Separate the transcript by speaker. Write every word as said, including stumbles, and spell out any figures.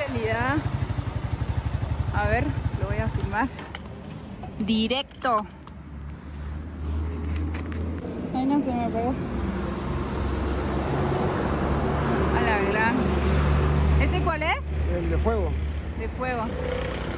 Speaker 1: realidad. A ver, lo voy a filmar. Directo. Ay, no se me apagó. A la gran. ¿Ese cuál es?
Speaker 2: El de fuego.
Speaker 1: De fuego.